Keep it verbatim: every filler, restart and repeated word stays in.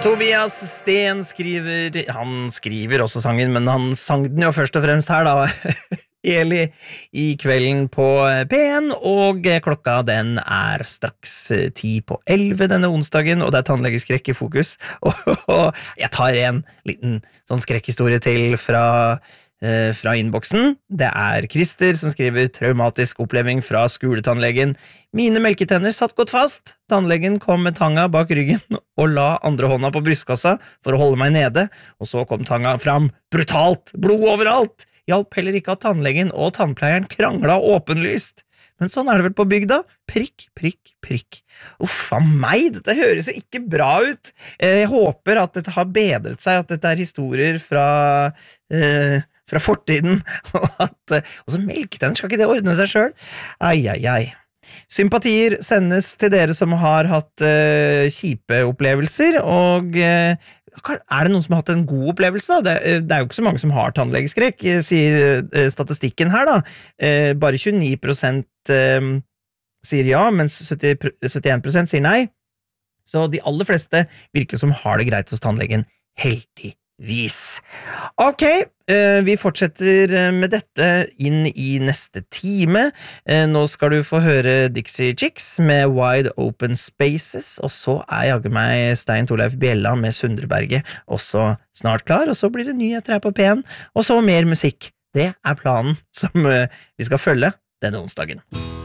Tobias Sten skriver, han skriver også sangen, men han sang den jo først og fremst her da, Eli, i kvelden på P en, og klokka den er straks ti på elleve denne onsdagen, og det er tannlegeskrekk i fokus, og jeg tar en liten sånn skrekkhistorie til fra fra innboksen. Det er Krister som skriver traumatisk oppleving fra skoletannlegen. Mine melketenner satt godt fast. Tannlegen kom med tanga bak ryggen og la andre hånda på brystkassa for å holde meg nede, og så kom tanga fram. Brutalt! Blod overalt! Hjalp heller ikke at tannlegen og tannpleieren krangla åpenlyst. Men sånn er det vel på bygda. Prikk, prikk, prikk. Uffa meg, dette høres jo ikke bra ut. Jeg håper at dette har bedret seg, at dette er historier fra... Eh, fra fortiden, og at, og så melketenner, skal ikke det ordne seg selv? Ai, ai, ai. Sympatier sendes til dere som har hatt uh, kjipe opplevelser, og uh, er det noen som har hatt en god opplevelse da? Det, det er jo ikke så mange som har tannlegeskrekk, sier uh, statistikken her da. Uh, bare tjueni prosent uh, sier ja, mens sytti, syttien prosent sier nei. Så de aller fleste virker som har det greit hos tannlegen heldig. Vis. Ok, eh, vi fortsetter med dette inn i neste time. Eh, nå skal du få høre Dixie Chicks med Wide Open Spaces, og så er jaggu meg Stein Torleif Bjella med Sundreberget også snart klar, og så blir det nyheter her på P en, og så mer musikk. Det er planen som eh, vi skal følge denne onsdagen.